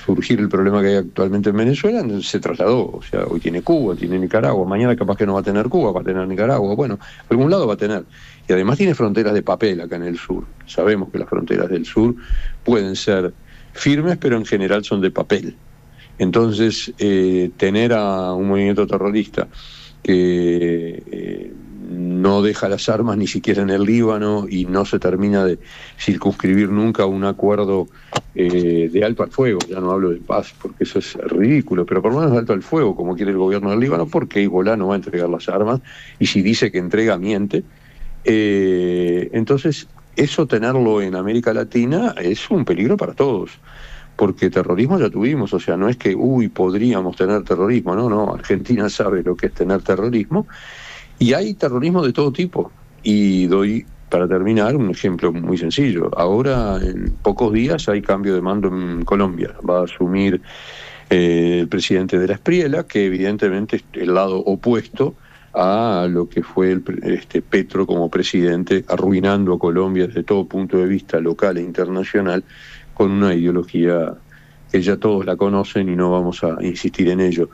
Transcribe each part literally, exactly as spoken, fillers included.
surgir el problema que hay actualmente en Venezuela, entonces se trasladó. O sea, hoy tiene Cuba, tiene Nicaragua, mañana capaz que no va a tener Cuba, va a tener Nicaragua, bueno, algún lado va a tener. Y además tiene fronteras de papel acá en el sur. Sabemos que las fronteras del sur pueden ser firmes, pero en general son de papel. Entonces, eh, tener a un movimiento terrorista que eh, no deja las armas ni siquiera en el Líbano y no se termina de circunscribir nunca un acuerdo eh, de alto al fuego, ya no hablo de paz porque eso es ridículo, pero por lo menos de alto al fuego, como quiere el gobierno del Líbano, porque Hezbollah no va a entregar las armas, y si dice que entrega, miente. Eh, entonces, eso tenerlo en América Latina es un peligro para todos, porque terrorismo ya tuvimos. O sea, no es que, uy, podríamos tener terrorismo, no, no, Argentina sabe lo que es tener terrorismo, y hay terrorismo de todo tipo. Y doy, para terminar, un ejemplo muy sencillo. Ahora, en pocos días, hay cambio de mando en Colombia. Va a asumir eh, el presidente de la Espriela, que evidentemente es el lado opuesto a lo que fue el, este, Petro como presidente, arruinando a Colombia desde todo punto de vista local e internacional, con una ideología que ya todos la conocen y no vamos a insistir en ello.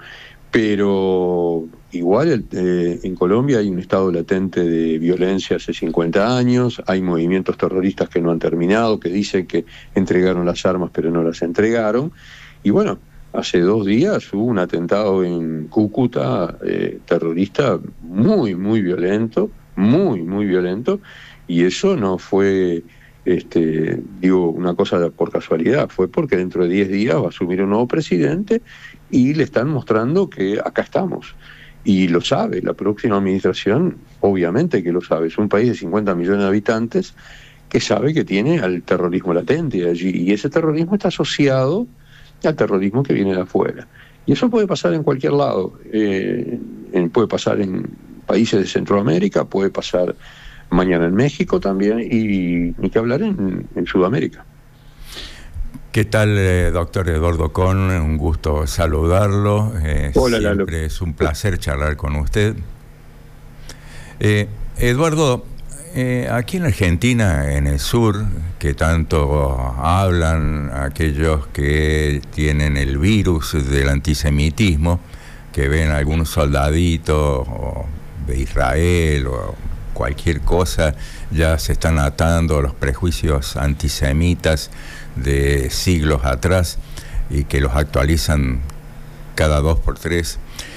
Pero igual eh, en Colombia hay un estado latente de violencia hace cincuenta años, hay movimientos terroristas que no han terminado, que dicen que entregaron las armas pero no las entregaron, y bueno, hace dos días hubo un atentado en Cúcuta, eh, terrorista, muy, muy violento, muy, muy violento, y eso no fue, este, digo, una cosa por casualidad, fue porque dentro de diez días va a asumir un nuevo presidente y le están mostrando que acá estamos. Y lo sabe, la próxima administración, obviamente que lo sabe, es un país de cincuenta millones de habitantes que sabe que tiene al terrorismo latente allí, y ese terrorismo está asociado al terrorismo que viene de afuera. Y eso puede pasar en cualquier lado, eh, en, puede pasar en países de Centroamérica, puede pasar mañana en México también, y ni que hablar en, en Sudamérica. ¿Qué tal, eh, doctor Eduardo Kohn? Un gusto saludarlo. Eh, Hola, siempre Lalo. Es un placer charlar con usted. Eh, Eduardo, eh, aquí en Argentina, en el sur, que tanto hablan aquellos que tienen el virus del antisemitismo, que ven algún soldadito o de Israel o cualquier cosa, ya se están atando los prejuicios antisemitas de siglos atrás y que los actualizan cada dos por tres.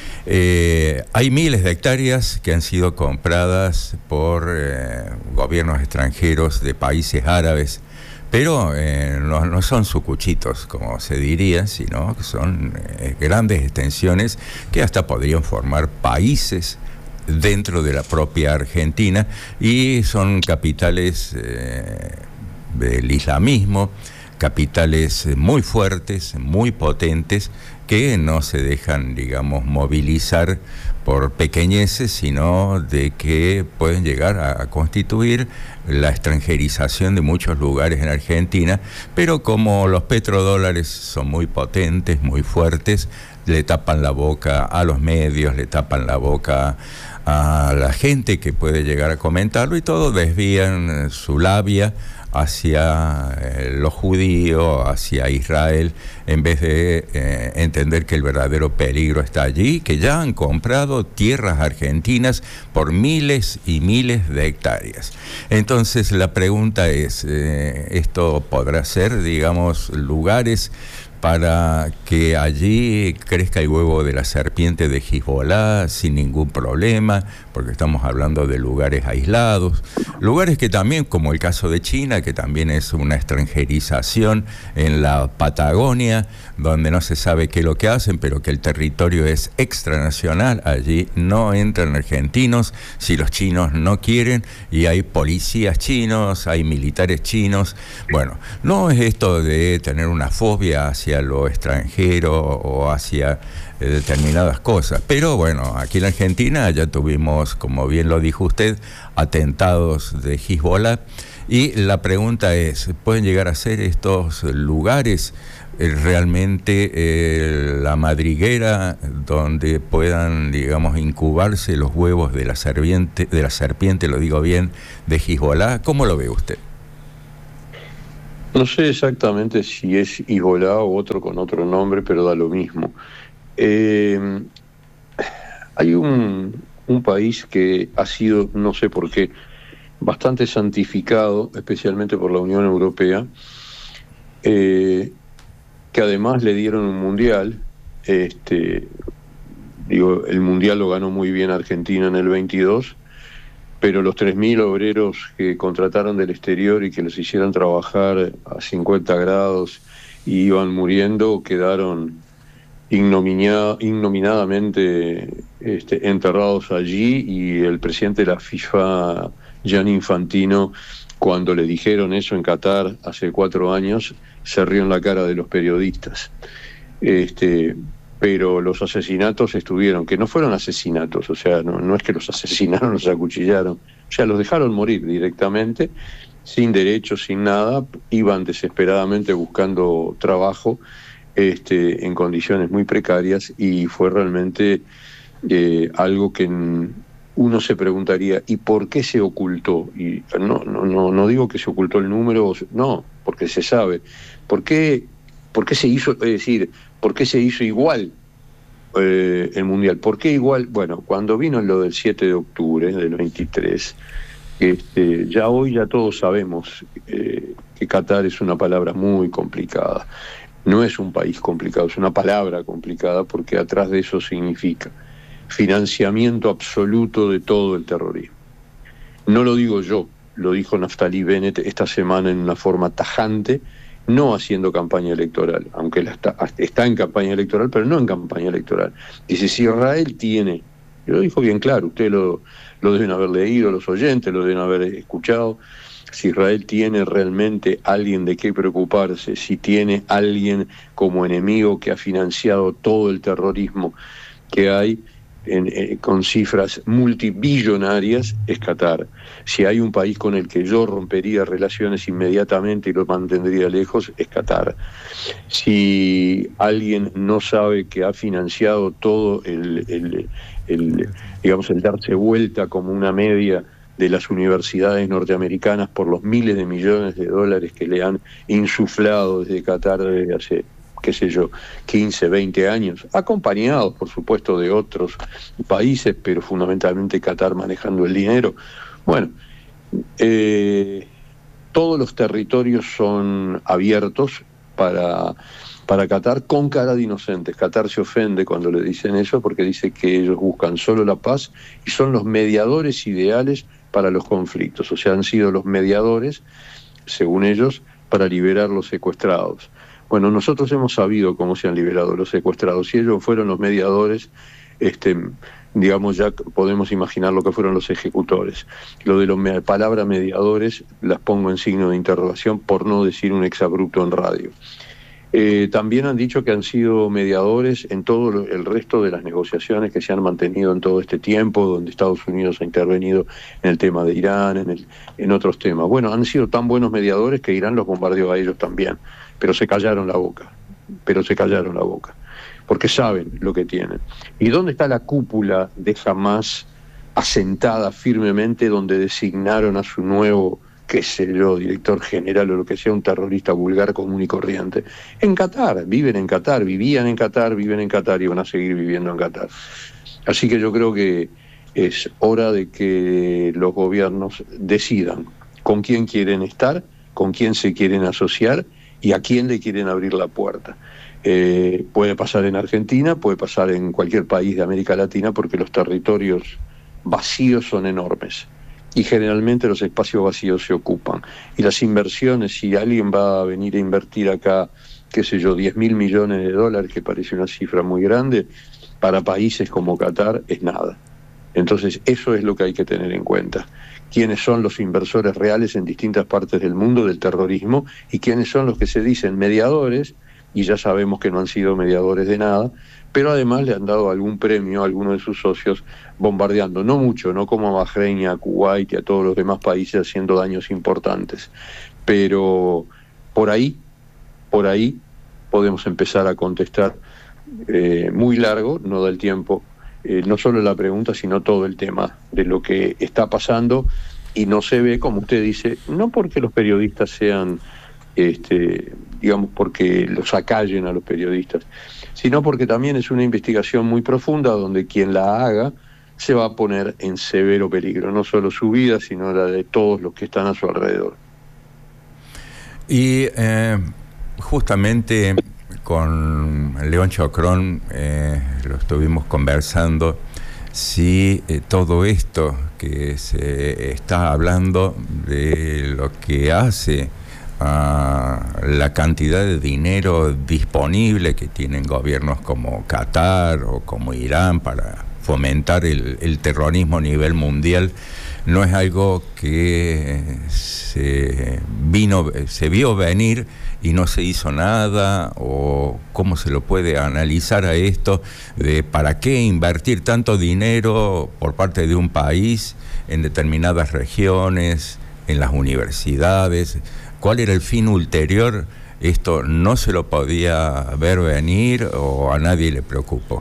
Eh, hay miles de hectáreas que han sido compradas por eh, gobiernos extranjeros de países árabes, pero eh, no, no son sucuchitos, como se diría, sino que son eh, grandes extensiones que hasta podrían formar países dentro de la propia Argentina, y son capitales eh, del islamismo, capitales muy fuertes, muy potentes, que no se dejan, digamos, movilizar por pequeñeces, sino de que pueden llegar a constituir la extranjerización de muchos lugares en Argentina, pero como los petrodólares son muy potentes, muy fuertes, le tapan la boca a los medios, le tapan la boca a la gente que puede llegar a comentarlo, y todo desvían su labia hacia eh, los judíos, hacia Israel, en vez de eh, entender que el verdadero peligro está allí, que ya han comprado tierras argentinas por miles y miles de hectáreas. Entonces la pregunta es, eh, ¿esto podrá ser, digamos, lugares para que allí crezca el huevo de la serpiente de Hezbollah sin ningún problema? Porque estamos hablando de lugares aislados, lugares que también, como el caso de China, que también es una extranjerización en la Patagonia, donde no se sabe qué es lo que hacen, pero que el territorio es extranacional. Allí no entran argentinos si los chinos no quieren, y hay policías chinos, hay militares chinos. Bueno, no es esto de tener una fobia hacia lo extranjero o hacia eh, determinadas cosas, pero bueno, aquí en Argentina ya tuvimos, como bien lo dijo usted, atentados de Hezbollah, y la pregunta es, ¿pueden llegar a ser estos lugares eh, realmente eh, la madriguera donde puedan, digamos, incubarse los huevos de la serpiente, de la serpiente, lo digo bien, de Hezbollah? ¿Cómo lo ve usted? No sé exactamente si es Hezbollah o otro con otro nombre, pero da lo mismo. Eh, hay un, un país que ha sido, no sé por qué, bastante santificado, especialmente por la Unión Europea, eh, que además le dieron un mundial. Este, digo, el mundial lo ganó muy bien Argentina en el veintidós, pero los tres mil obreros que contrataron del exterior y que los hicieron trabajar a cincuenta grados y iban muriendo, quedaron ignominia, ignominadamente este, enterrados allí, y el presidente de la FIFA, Gianni Infantino, cuando le dijeron eso en Qatar hace cuatro años, se rió en la cara de los periodistas. Este, pero los asesinatos estuvieron, que no fueron asesinatos, o sea, no, no es que los asesinaron, los acuchillaron, o sea, los dejaron morir directamente, sin derechos, sin nada, iban desesperadamente buscando trabajo, este, en condiciones muy precarias, y fue realmente eh, algo que uno se preguntaría, ¿y por qué se ocultó? Y no, no, no, no digo que se ocultó el número, no, porque se sabe. ¿Por qué, por qué se hizo, es decir, por qué se hizo igual eh, el Mundial? ¿Por qué igual? Bueno, cuando vino lo del siete de octubre del veintitrés, este, ya hoy ya todos sabemos eh, que Qatar es una palabra muy complicada. No es un país complicado, es una palabra complicada, porque atrás de eso significa financiamiento absoluto de todo el terrorismo. No lo digo yo, lo dijo Naftali Bennett esta semana en una forma tajante, no haciendo campaña electoral, aunque la está, está en campaña electoral, pero no en campaña electoral. Dice, si Israel tiene, y lo dijo bien claro, ustedes lo, lo deben haber leído, los oyentes lo deben haber escuchado, si Israel tiene realmente alguien de qué preocuparse, si tiene alguien como enemigo que ha financiado todo el terrorismo que hay, En, eh, con cifras multibillonarias, es Qatar. Si hay un país con el que yo rompería relaciones inmediatamente y lo mantendría lejos, es Qatar. Si alguien no sabe que ha financiado todo el, el, el, digamos, el darse vuelta como una media de las universidades norteamericanas por los miles de millones de dólares que le han insuflado desde Qatar desde hace, qué sé yo, quince, veinte años, acompañados, por supuesto, de otros países, pero fundamentalmente Qatar manejando el dinero. Bueno, eh, todos los territorios son abiertos para, para Qatar, con cara de inocentes. Qatar se ofende cuando le dicen eso, porque dice que ellos buscan solo la paz y son los mediadores ideales para los conflictos, o sea, han sido los mediadores, según ellos, para liberar los secuestrados. Bueno, nosotros hemos sabido cómo se han liberado los secuestrados, y ellos fueron los mediadores, este, digamos, ya podemos imaginar lo que fueron los ejecutores. Lo de las palabras mediadores las pongo en signo de interrogación, por no decir un exabrupto en radio. Eh, también han dicho que han sido mediadores en todo el resto de las negociaciones que se han mantenido en todo este tiempo, donde Estados Unidos ha intervenido en el tema de Irán, en, el, en otros temas. Bueno, han sido tan buenos mediadores que Irán los bombardeó a ellos también, pero se callaron la boca, pero se callaron la boca, porque saben lo que tienen. ¿Y dónde está la cúpula de Hamás asentada firmemente, donde designaron a su nuevo, qué sé yo, director general o lo que sea, un terrorista vulgar, común y corriente? En Qatar, viven en Qatar, vivían en Qatar, viven en Qatar y van a seguir viviendo en Qatar. Así que yo creo que es hora de que los gobiernos decidan con quién quieren estar, con quién se quieren asociar y a quién le quieren abrir la puerta. Eh, puede pasar en Argentina, puede pasar en cualquier país de América Latina, porque los territorios vacíos son enormes. Y generalmente los espacios vacíos se ocupan. Y las inversiones, si alguien va a venir a invertir acá, qué sé yo, diez mil millones de dólares, que parece una cifra muy grande, para países como Qatar es nada. Entonces eso es lo que hay que tener en cuenta. Quiénes son los inversores reales en distintas partes del mundo del terrorismo, y quiénes son los que se dicen mediadores, y ya sabemos que no han sido mediadores de nada, pero además le han dado algún premio a alguno de sus socios bombardeando, no mucho, no como a Bahrein y a Kuwait y a todos los demás países, haciendo daños importantes, pero por ahí, por ahí podemos empezar a contestar. Eh, muy largo, no da el tiempo, eh, no solo la pregunta, sino todo el tema de lo que está pasando, y no se ve, como usted dice, no porque los periodistas sean este, digamos, porque los acallen a los periodistas, sino porque también es una investigación muy profunda donde quien la haga se va a poner en severo peligro, no solo su vida, sino la de todos los que están a su alrededor. Y eh, justamente con León Chocrón eh, lo estuvimos conversando, si eh, todo esto que se está hablando de lo que hace a la cantidad de dinero disponible que tienen gobiernos como Qatar o como Irán para fomentar el, el terrorismo a nivel mundial, no es algo que se vino, se vio venir y no se hizo nada, o cómo se lo puede analizar a esto de para qué invertir tanto dinero por parte de un país en determinadas regiones, en las universidades. ¿Cuál era el fin ulterior? ¿Esto no se lo podía ver venir o a nadie le preocupó?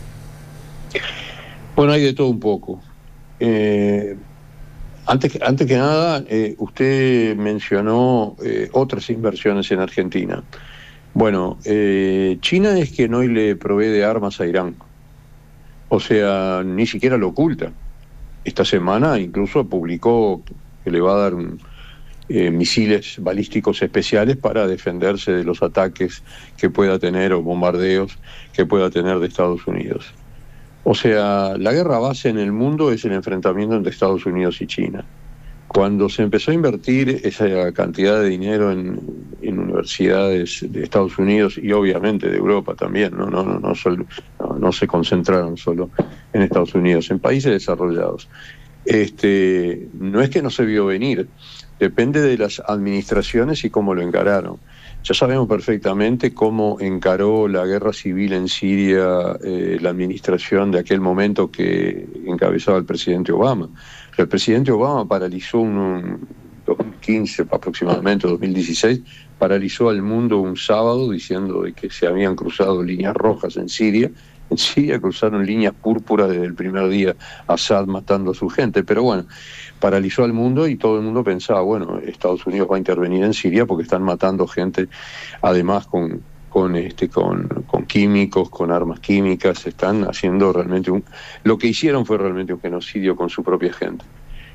Bueno, hay de todo un poco. Eh, antes, antes que nada, eh, usted mencionó eh, otras inversiones en Argentina. Bueno, eh, China es quien hoy le provee de armas a Irán. O sea, ni siquiera lo oculta. Esta semana incluso publicó que le va a dar un, eh, misiles balísticos especiales para defenderse de los ataques que pueda tener o bombardeos que pueda tener de Estados Unidos. O sea, la guerra base en el mundo es el enfrentamiento entre Estados Unidos y China. Cuando se empezó a invertir esa cantidad de dinero en, en universidades de Estados Unidos y obviamente de Europa también, no, no, no, no, solo, no, no se concentraron solo en Estados Unidos, en países desarrollados. Este, no es que no se vio venir, depende de las administraciones y cómo lo encararon. Ya sabemos perfectamente cómo encaró la guerra civil en Siria eh, la administración de aquel momento que encabezaba el presidente Obama. El presidente Obama paralizó un, un dos mil quince aproximadamente, dos mil dieciséis, paralizó al mundo un sábado diciendo de que se habían cruzado líneas rojas en Siria. En Siria cruzaron líneas púrpuras desde el primer día, Assad matando a su gente, pero bueno, paralizó al mundo y todo el mundo pensaba, bueno, Estados Unidos va a intervenir en Siria porque están matando gente, además con, con, este, con, con químicos, con armas químicas, están haciendo realmente un... Lo que hicieron fue realmente un genocidio con su propia gente.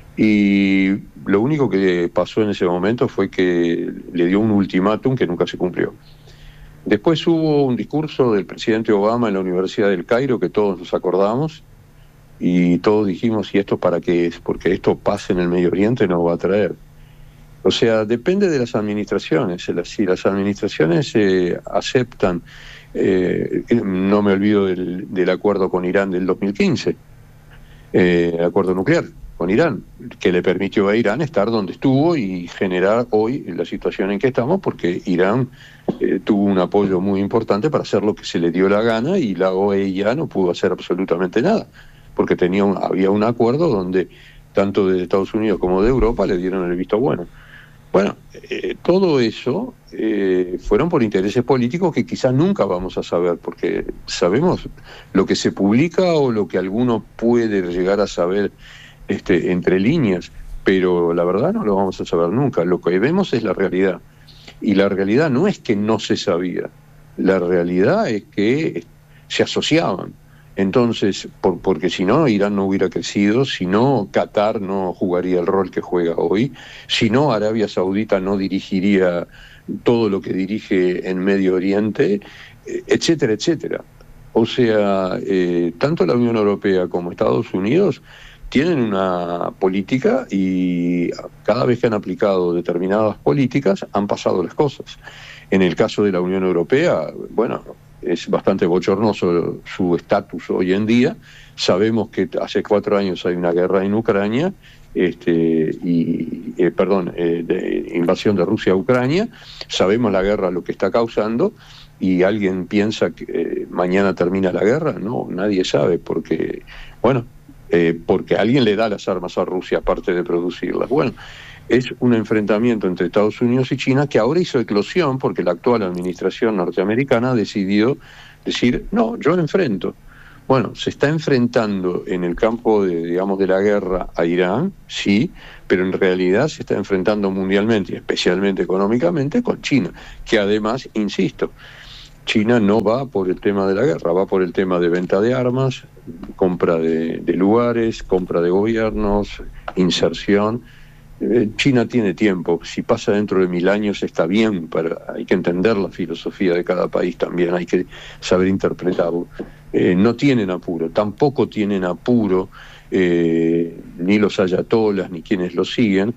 Y lo único que pasó en ese momento fue que le dio un ultimátum que nunca se cumplió. Después hubo un discurso del presidente Obama en la Universidad del Cairo que todos nos acordamos y todos dijimos, ¿y esto para qué es? Porque esto pasa en el Medio Oriente no va a traer. O sea, depende de las administraciones. Si las administraciones eh, aceptan, eh, no me olvido del, del acuerdo con Irán del dos mil quince, eh, el acuerdo nuclear con Irán, que le permitió a Irán estar donde estuvo y generar hoy la situación en que estamos, porque Irán eh, tuvo un apoyo muy importante para hacer lo que se le dio la gana y la O E I A no pudo hacer absolutamente nada, porque tenía un, había un acuerdo donde tanto de Estados Unidos como de Europa le dieron el visto bueno. Bueno, eh, todo eso eh, fueron por intereses políticos que quizás nunca vamos a saber, porque sabemos lo que se publica o lo que alguno puede llegar a saber Este, entre líneas, pero la verdad no lo vamos a saber nunca. Lo que vemos es la realidad, y la realidad no es que no se sabía, la realidad es que se asociaban. Entonces, por, porque si no, Irán no hubiera crecido, si no, Qatar no jugaría el rol que juega hoy, si no, Arabia Saudita no dirigiría todo lo que dirige en Medio Oriente, etcétera, etcétera. O sea, eh, tanto la Unión Europea como Estados Unidos tienen una política y cada vez que han aplicado determinadas políticas han pasado las cosas. En el caso de la Unión Europea, bueno, es bastante bochornoso su estatus hoy en día. Sabemos que hace cuatro años hay una guerra en Ucrania, este, y eh, perdón, eh, de invasión de Rusia a Ucrania. Sabemos la guerra lo que está causando, y alguien piensa que eh, mañana termina la guerra. No, nadie sabe, porque, bueno, Eh, porque alguien le da las armas a Rusia aparte de producirlas. Bueno, es un enfrentamiento entre Estados Unidos y China que ahora hizo eclosión porque la actual administración norteamericana decidió decir, no, yo enfrento. Bueno, se está enfrentando en el campo de, digamos, de la guerra a Irán, sí, pero en realidad se está enfrentando mundialmente y especialmente económicamente con China, que además, insisto, China no va por el tema de la guerra, va por el tema de venta de armas, compra de, de lugares, compra de gobiernos, inserción. Eh, China tiene tiempo, si pasa dentro de mil años está bien, pero hay que entender la filosofía de cada país también, hay que saber interpretarlo. Eh, no tienen apuro, tampoco tienen apuro eh, ni los ayatolas ni quienes lo siguen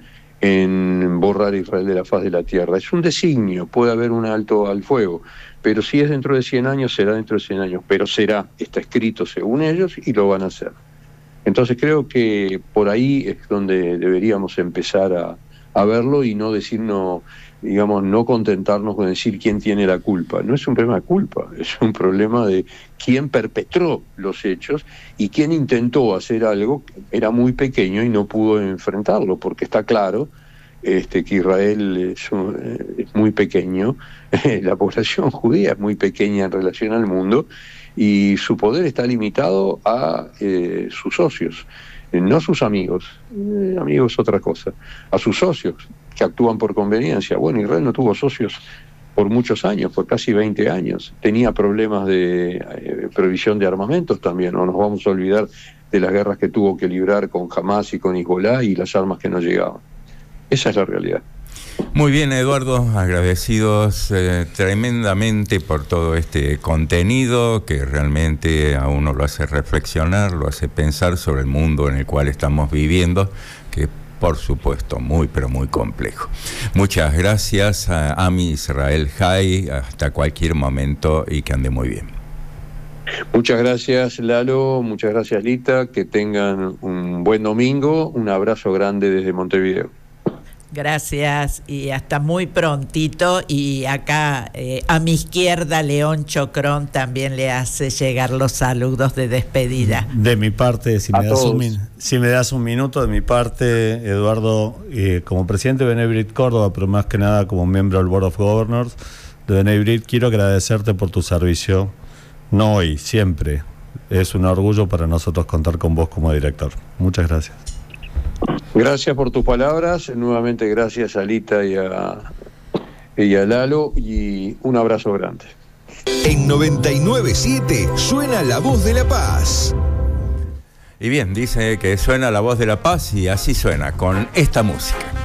en borrar a Israel de la faz de la tierra. Es un designio, puede haber un alto al fuego, pero si es dentro de cien años, será dentro de cien años, pero será, está escrito según ellos y lo van a hacer. Entonces creo que por ahí es donde deberíamos empezar a, a verlo y no decir no, digamos, no contentarnos con decir quién tiene la culpa. No es un problema de culpa, es un problema de quién perpetró los hechos y quién intentó hacer algo que era muy pequeño y no pudo enfrentarlo, porque está claro este, que Israel es, un, es muy pequeño, la población judía es muy pequeña en relación al mundo, y su poder está limitado a eh, sus socios, eh, no a sus amigos, eh, amigos es otra cosa, a sus socios que actúan por conveniencia. Bueno, Israel no tuvo socios por muchos años, por casi veinte años, tenía problemas de eh, provisión de armamentos también, no nos vamos a olvidar de las guerras que tuvo que librar con Hamas y con Hezbolá y las armas que no llegaban. Esa es la realidad. Muy bien, Eduardo, agradecidos eh, tremendamente por todo este contenido que realmente a uno lo hace reflexionar, lo hace pensar sobre el mundo en el cual estamos viviendo, que por supuesto muy pero muy complejo. Muchas gracias a Ami Israel Hay, hasta cualquier momento y que ande muy bien. Muchas gracias, Lalo, muchas gracias, Lita, que tengan un buen domingo, un abrazo grande desde Montevideo. Gracias y hasta muy prontito. Y acá eh, a mi izquierda León Chocrón también le hace llegar los saludos de despedida. De mi parte, si, me das, un, si me das un minuto, de mi parte, Eduardo, eh, como presidente de B'nai B'rith Córdoba, pero más que nada como miembro del Board of Governors de B'nai B'rith, quiero agradecerte por tu servicio, no hoy, siempre. Es un orgullo para nosotros contar con vos como director. Muchas gracias. Gracias por tus palabras, nuevamente gracias a Lita y a, y a Lalo, y un abrazo grande. En noventa y nueve punto siete suena La Voz de la Paz. Y bien, dice que suena La Voz de la Paz y así suena, con esta música.